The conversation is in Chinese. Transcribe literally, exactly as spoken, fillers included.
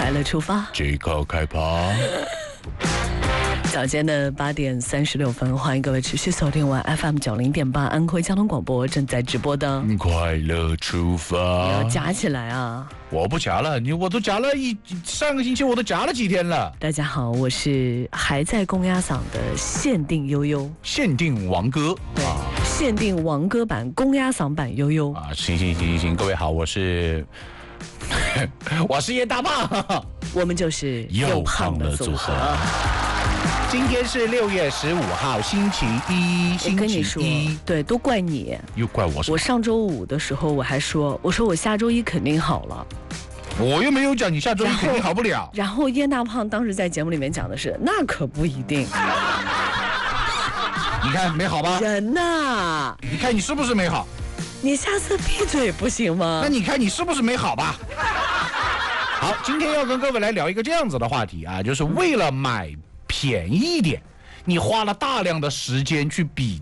快乐出发， 即刻开趴。 早间的八点三十六分，欢迎各位持续锁定完 F M 九零点八安徽交通广播正在直播的快乐出发。 你要夹起来啊！ 我不夹了，你我都夹了一上个星期我都夹了几天了。 大家好，我是还在公鸭嗓的限定悠悠， 限定王哥啊，限定王哥版公鸭嗓版悠悠啊！行行行行行，各位好，我是我是叶大胖， 我们就是又胖的组合。 今天是六月十五号，星期一。星期一， 我跟你说，对，都怪你， 又怪我什么？ 我上周五的时候，我还说，我说我下周一肯定好了。 我又没有讲你下周一肯定好不了。 然后叶大胖当时在节目里面讲的是，那可不一定。 你看没好吧？ 人呐， 你看你是不是没好？ 你下次闭嘴不行吗？ 那你看你是不是没好吧？好，今天要跟各位来聊一个这样子的话题啊，就是为了买便宜一点，你花了大量的时间去比